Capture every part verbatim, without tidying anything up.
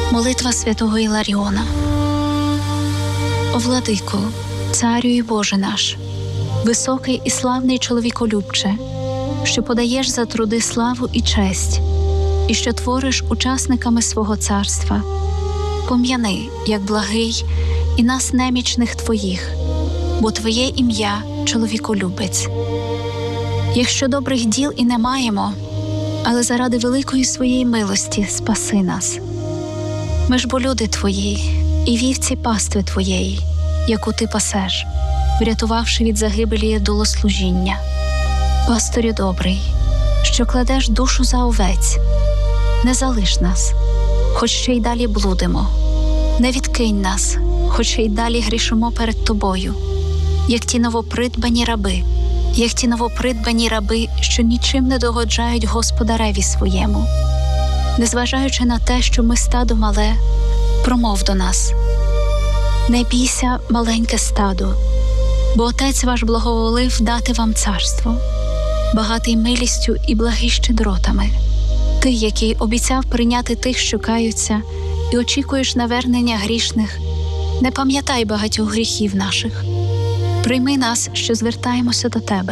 Молитва святого Іларіона. О владико, царю і Боже наш, високий і славний чоловіколюбче, що подаєш за труди славу і честь, і що твориш учасниками свого царства, пом'яни, як благий, і нас немічних Твоїх, бо Твоє ім'я – чоловіколюбець. Якщо добрих діл і не маємо, але заради великої своєї милості спаси нас. Ми ж бо люди Твої і вівці пастви Твоєї, яку Ти пасеш, врятувавши від загибелі долослужіння. Пастирю добрий, що кладеш душу за овець, не залиш нас, хоч ще й далі блудимо, не відкинь нас, хоч ще й далі грішимо перед Тобою, як ті новопридбані раби, як ті новопридбані раби, що нічим не догоджають господареві своєму. Незважаючи на те, що ми стадо мале, промов до нас: не бійся, маленьке стадо, бо Отець ваш благоволив дати вам царство, багатий милістю і благий щедротами. Ти, який обіцяв прийняти тих, що каються, і очікуєш навернення грішних, не пам'ятай багатьох гріхів наших. Прийми нас, що звертаємося до Тебе.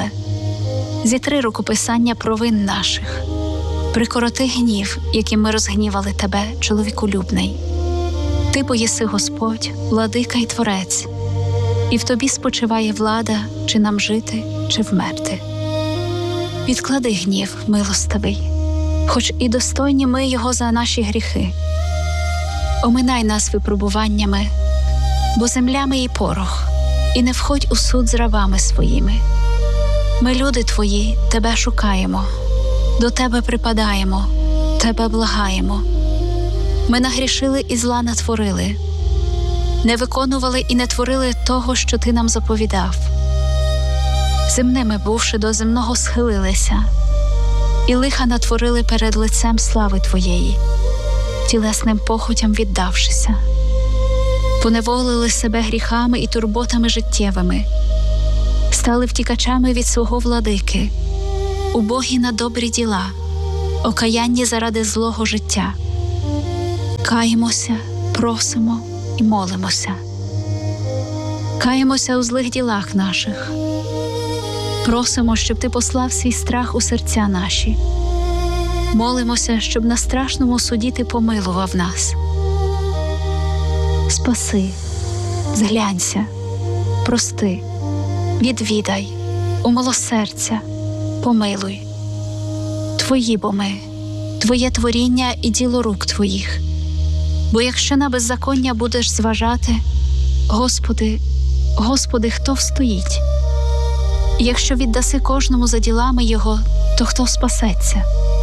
Зітри рукописання провин наших. Прикороти гнів, яким ми розгнівали Тебе, чоловіколюбний. Ти бо єси Господь, владика й Творець, і в Тобі спочиває влада, чи нам жити, чи вмерти. Відклади гнів, милостивий, хоч і достойні ми його за наші гріхи. Оминай нас випробуваннями, бо земля ми і порох, і не входь у суд з рабами своїми. Ми, люди Твої, Тебе шукаємо, до Тебе припадаємо, Тебе благаємо. Ми нагрішили і зла натворили, не виконували і не творили того, що Ти нам заповідав. Земними бувши, до земного схилилися, і лиха натворили перед лицем слави Твоєї, тілесним похотям віддавшися. Поневолили себе гріхами і турботами життєвими, стали втікачами від свого владики, убогі на добрі діла, окаянні заради злого життя. Каємося, просимо і молимося. Каємося у злих ділах наших. Просимо, щоб Ти послав свій страх у серця наші. Молимося, щоб на страшному суді Ти помилував нас. Спаси, зглянься, прости, відвідай, умилосердься, помилуй. Твої бо ми, Твоє творіння і діло рук Твоїх. Бо якщо на беззаконня будеш зважати, Господи, Господи, хто встоїть? І якщо віддаси кожному за ділами його, то хто спасеться?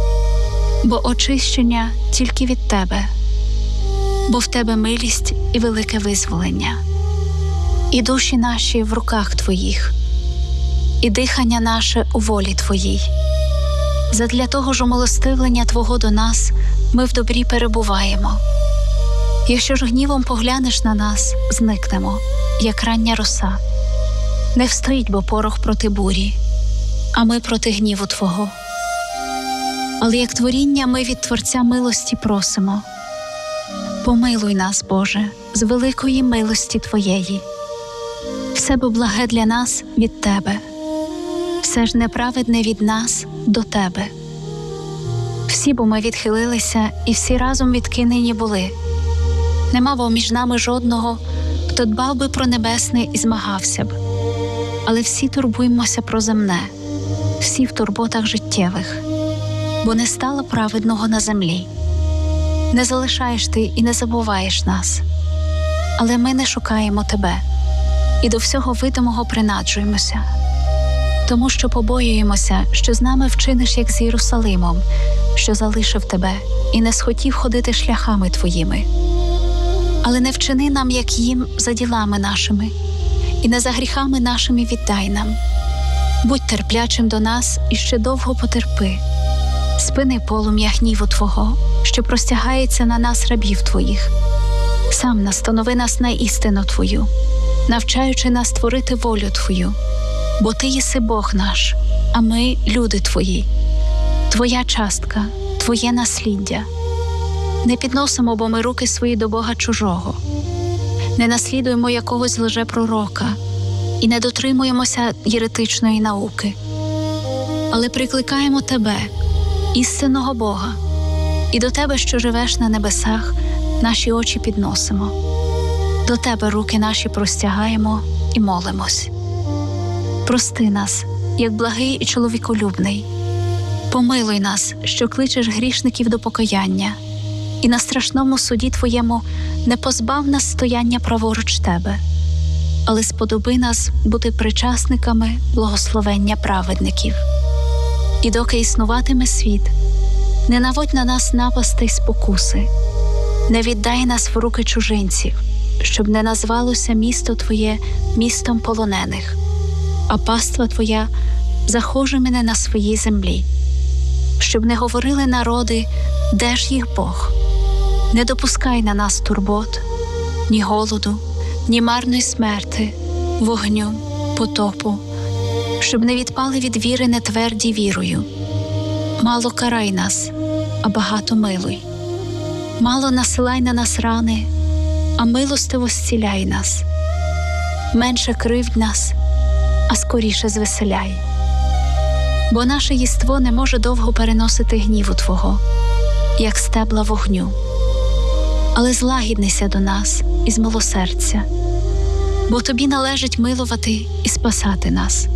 Бо очищення тільки від Тебе, бо в Тебе милість і велике визволення. І душі наші в руках Твоїх, і дихання наше у волі Твоїй. Задля того ж умилостивлення Твого до нас ми в добрі перебуваємо. Якщо ж гнівом поглянеш на нас, зникнемо, як рання роса. Не встоїть бо порох проти бурі, а ми проти гніву Твого. Але як творіння ми від Творця милості просимо. Помилуй нас, Боже, з великої милості Твоєї. Все бо благе для нас від Тебе, все ж неправедне від нас до Тебе. Всі бо ми відхилилися і всі разом відкинені були. Нема бо між нами жодного, хто дбав би про небесне і змагався б. Але всі турбуємося про земне, всі в турботах життєвих, бо не стало праведного на землі. Не залишаєш Ти і не забуваєш нас, але ми не шукаємо Тебе і до всього видимого принаджуємося, тому що побоюємося, що з нами вчиниш, як з Єрусалимом, що залишив Тебе і не схотів ходити шляхами Твоїми. Але не вчини нам, як їм, за ділами нашими, і не за гріхами нашими віддай нам. Будь терплячим до нас і ще довго потерпи. Спини полум'я гніву Твого, що простягається на нас, рабів Твоїх. Сам настанови нас на істину Твою, навчаючи нас творити волю Твою. Бо Ти єси Бог наш, а ми – люди Твої. Твоя частка, Твоє насліддя. Не підносимо, бо ми руки свої до Бога чужого, не наслідуємо якогось лжепророка і не дотримуємося єретичної науки, але прикликаємо Тебе, істинного Бога, і до Тебе, що живеш на небесах, наші очі підносимо. До Тебе руки наші простягаємо і молимось. Прости нас, як благий і чоловіколюбний. Помилуй нас, що кличеш грішників до покаяння, і на страшному суді Твоєму не позбав нас стояння праворуч Тебе, але сподоби нас бути причасниками благословення праведників. І доки існуватиме світ, не наводь на нас напасти й спокуси, не віддай нас в руки чужинців, щоб не назвалося місто Твоє містом полонених, а паства Твоя захожими на своїй землі. Щоб не говорили народи, де ж їх Бог. Не допускай на нас турбот, ні голоду, ні марної смерти, вогню, потопу, щоб не відпали від віри нетверді вірою. Мало карай нас, а багато милуй. Мало насилай на нас рани, а милостиво зціляй нас. Менше кривдь нас, а скоріше звеселяй. Бо наше єство не може довго переносити гніву Твого, як стебла вогню. Але злагіднися до нас із милосердя, бо Тобі належить милувати і спасати нас.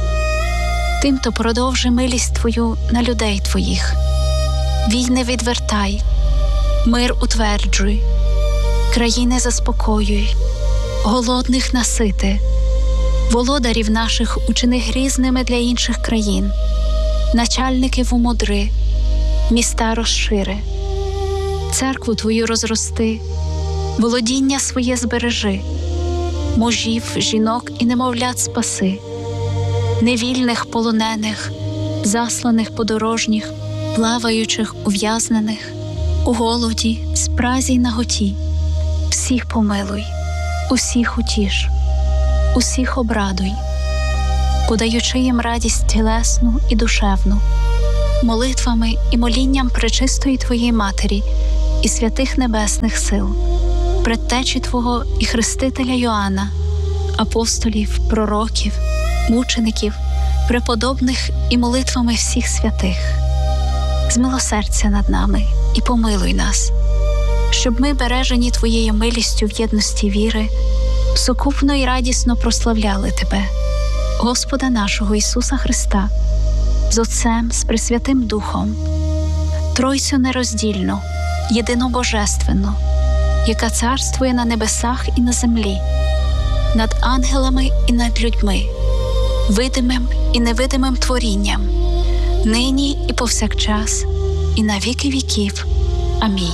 Тим-то продовжи милість Твою на людей Твоїх. Війни відвертай, мир утверджуй, країни заспокоюй, голодних насити, володарів наших учини грізними для інших країн, начальників умудри, міста розшири, церкву Твою розрости, володіння своє збережи, мужів, жінок і немовлят спаси, невільних полонених, засланих подорожніх, плаваючих, ув'язнених, у голоді, спразі й наготі. Всіх помилуй, усіх утіш, усіх обрадуй, подаючи їм радість тілесну і душевну, молитвами і молінням пречистої Твоєї Матері і святих небесних сил, предтечі Твого і хрестителя Йоанна, апостолів, пророків, мучеників, преподобних і молитвами всіх святих. Змилосердься над нами і помилуй нас, щоб ми, бережені Твоєю милістю в єдності віри, сукупно і радісно прославляли Тебе, Господа нашого Ісуса Христа, з Отцем, з Пресвятим Духом, Тройцю нероздільну, єдинобожественну, яка царствує на небесах і на землі, над ангелами і над людьми, видимим і невидимим творінням, нині і повсякчас, і на віки віків. Амінь.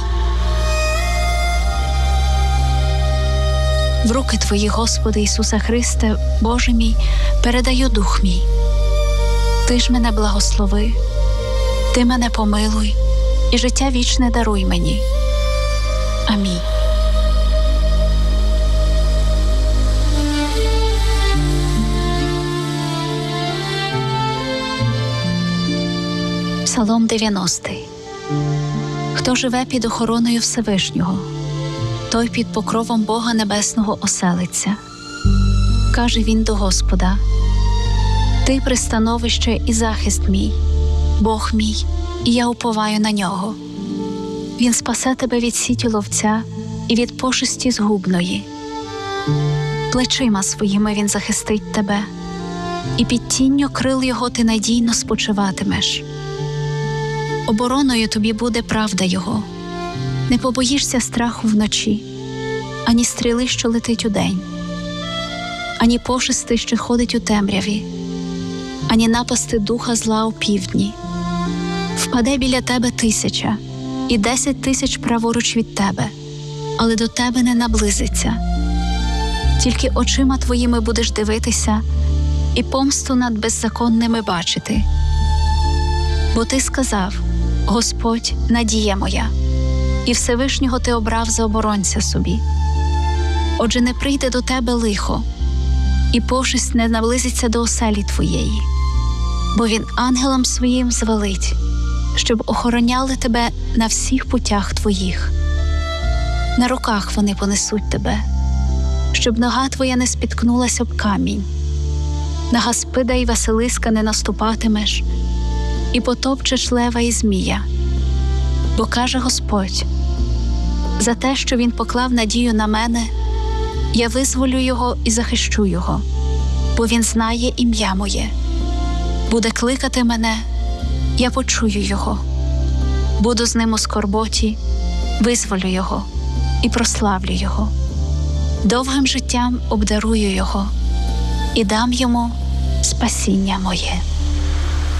В руки Твої, Господи Ісуса Христе, Боже мій, передаю дух мій. Ти ж мене благослови, Ти мене помилуй, і життя вічне даруй мені. Амінь. Псалом дев'яностий. Хто живе під охороною Всевишнього, той під покровом Бога Небесного оселиться. Каже він до Господа: Ти пристановище і захист мій, Бог мій, і я уповаю на нього. Він спасе тебе від сіті ловця і від пошесті згубної. Плечима своїми він захистить тебе, і під тінню крил його ти надійно спочиватимеш. Обороною тобі буде правда його. Не побоїшся страху вночі, ані стріли, що летить удень, ані пошести, що ходить у темряві, ані напасти духа зла у півдні. Впаде біля тебе тисяча, і десять тисяч праворуч від тебе, але до тебе не наблизиться. Тільки очима твоїми будеш дивитися і помсту над беззаконними бачити. Бо ти сказав: Господь, надія моя, і Всевишнього ти обрав за оборонця собі. Отже, не прийде до тебе лихо, і пошесть не наблизиться до оселі твоєї, бо він ангелам своїм звелить, щоб охороняли тебе на всіх путях твоїх. На руках вони понесуть тебе, щоб нога твоя не спіткнулась об камінь. На Гаспида й Василиска не наступатимеш, і потопчеш лева і змія. Бо каже Господь: за те, що він поклав надію на мене, я визволю його і захищу його, бо він знає ім'я моє. Буде кликати мене, я почую його. Буду з ним у скорботі, визволю його і прославлю його. Довгим життям обдарую його і дам йому спасіння моє.